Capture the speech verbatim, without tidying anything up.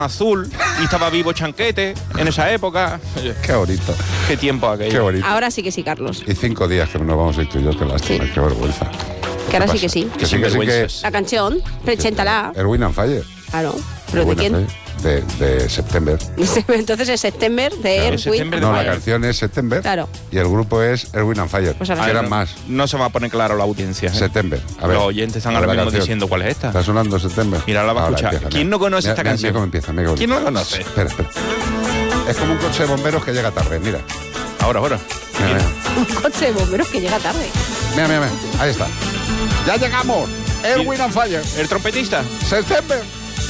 azul y estaba vivo Chanquete en esa época. Qué bonito. Qué tiempo aquello. Qué bonito. Ahora sí que sí, Carlos. Y cinco días que nos vamos a ir tú y yo, qué lástima, Sí. qué vergüenza. Que ahora ¿Qué sí que pasa? sí. Que sí, que sí, que... Sinvergüenzas. La canción, preséntala. Erwin and Fire. Claro. ¿Pero de Erwin quién? and Fire. De, de September. Entonces es September de Claro, Erwin. September de No, la Fire. canción es September. Claro. Y el grupo es Erwin and Fire. Pues ahora que sí. eran no, más. No se va a poner claro la audiencia. ¿eh? September. A ver. Los oyentes están a ver ahora la mismo canción. diciendo cuál es esta. ¿Está sonando September? Mira, la va a Ahora escuchar. empieza, ¿Quién mira. no conoce Mira, esta mira, canción? Mira cómo empieza, mira cómo ¿Quién no la empieza. conoce? Espera, espera. Es como un coche de bomberos que llega tarde, mira. Ahora, ahora. Mira, Mira. mira. Un coche de bomberos que llega tarde. Mira, mira, mira. Ahí está. ¡Ya llegamos! Erwin and Fire. ¿El trompetista? September.